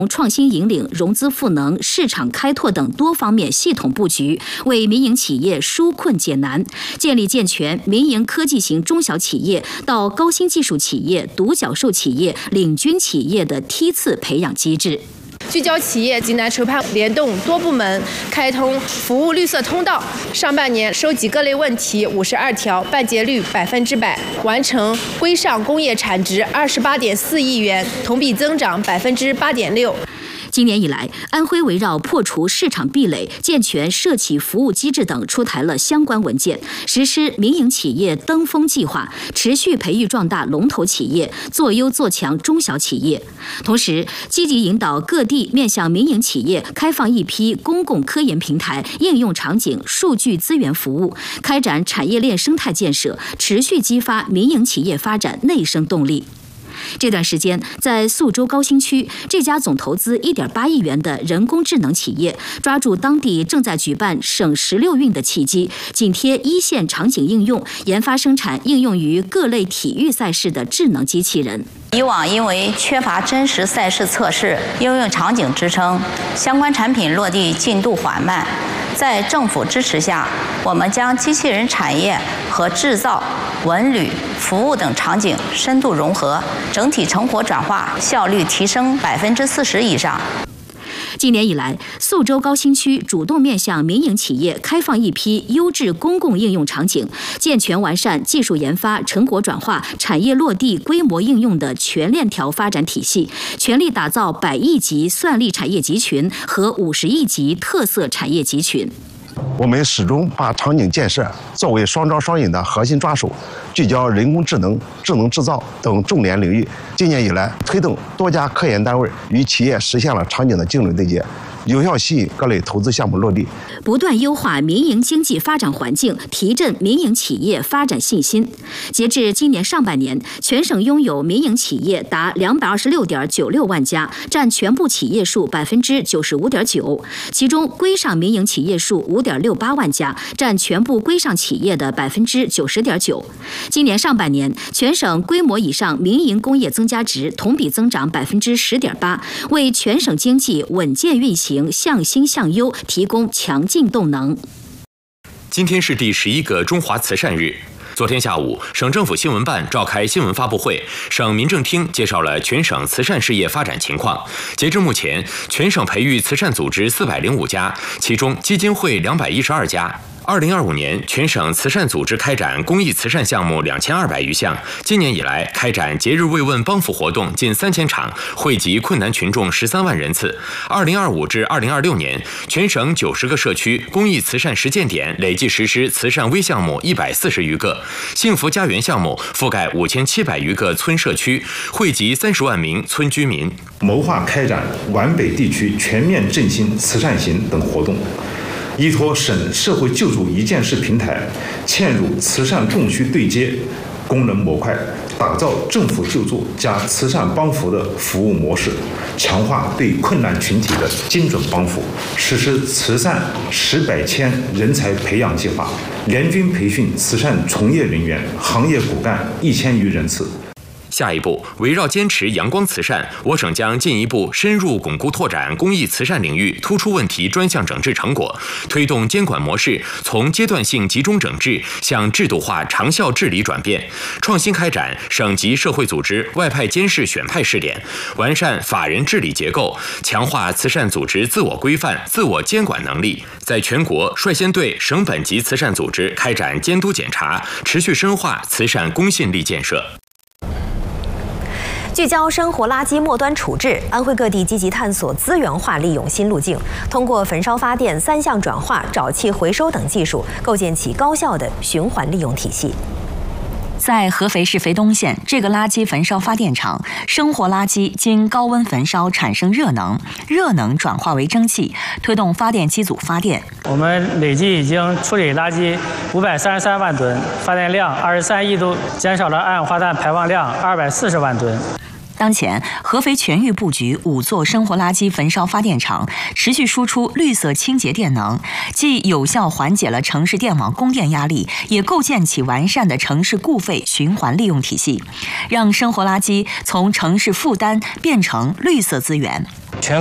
创新引领、融资赋能、市场开拓等多方面系统布局，为民营企业纾困解难，建立健全民营科技型中小企业到高新技术企业、独角兽企业、领军企业的梯次培养机制。 聚焦企业济南筹判联动多部门，开通服务绿色通道。上半年收集各类问题52条，办结率100%，完成规上工业产值28.4亿元，同比增长8.6%。 今年以来，安徽围绕破除市场壁垒、健全社企服务机制等出台了相关文件，实施民营企业登峰计划，持续培育壮大龙头企业，做优做强中小企业。同时，积极引导各地面向民营企业开放一批公共科研平台、应用场景、数据资源服务，开展产业链生态建设，持续激发民营企业发展内生动力。这段时间，在宿州高新区，这家总投资1.8亿元的人工智能企业，抓住当地正在举办省16运的契机，紧贴一线场景应用，研发生产应用于各类体育赛事的智能机器人。 以往因为缺乏真实赛事测试、应用场景支撑，相关产品落地进度缓慢。在政府支持下，我们将机器人产业和制造、文旅、服务等场景深度融合，整体成果转化效率提升40%以上。 今年以来，宿州高新区主动面向民营企业开放一批优质公共应用场景，健全完善技术研发、成果转化、产业落地、规模应用的全链条发展体系，全力打造100亿级算力产业集群和50亿级特色产业集群。 我们始终把场景建设作为双招双引的核心抓手，聚焦人工智能、智能制造等重点领域。今年以来，推动多家科研单位与企业实现了场景的精准对接，有效吸引各类投资项目落地， 不断优化民营经济发展环境，提振民营企业发展信心。截至今年上半年，全省拥有民营企业达226.96万家，占全部企业数95.9%，其中规上民营企业数5.68万家，占全部规上企业的90.9%。今年上半年，全省规模以上民营工业增加值同比增长10.8%，为全省经济稳健运行、向新向优提供强劲动能。 今天是第11个中华慈善日。昨天下午，省政府新闻办召开新闻发布会，省民政厅介绍了全省慈善事业发展情况。截至目前，全省培育慈善组织405家，其中基金会212家。2025年，全省慈善组织开展公益慈善项目2200余项。今年以来，开展节日慰问帮扶活动近3000场，惠及困难群众13万人次。2025至2026年，全省90个社区公益慈善实践点累计实施慈善微项目140余个，幸福家园项目覆盖5700余个村社区，惠及30万名村居民。 谋划开展皖北地区全面振兴慈善行等活动。依托省社会救助一件事平台，嵌入慈善供需对接功能模块，打造政府救助加慈善帮扶的服务模式，强化对困难群体的精准帮扶，实施慈善10百千人才培养计划，联军培训慈善从业人员、行业骨干1000余人次。 下一步，围绕坚持阳光慈善，我省将进一步深入巩固拓展公益慈善领域突出问题专项整治成果，推动监管模式从阶段性集中整治向制度化长效治理转变，创新开展省级社会组织外派监事选派试点，完善法人治理结构，强化慈善组织自我规范、自我监管能力，在全国率先对省本级慈善组织开展监督检查，持续深化慈善公信力建设。 聚焦生活垃圾末端处置，安徽各地积极探索资源化利用新路径，通过焚烧发电、3项转化、沼气回收等技术，构建起高效的循环利用体系。 在合肥市肥东县，这个垃圾焚烧发电厂，生活垃圾经高温焚烧产生热能，热能转化为蒸汽，推动发电机组发电。 我们累计已经处理垃圾533万吨，发电量23亿度，减少了二氧化碳排放量240万吨。 当前，合肥全域布局5座生活垃圾焚烧发电厂，持续输出绿色清洁电能，既有效缓解了城市电网供电压力，也构建起完善的城市固废循环利用体系，让生活垃圾从城市负担变成绿色资源。 全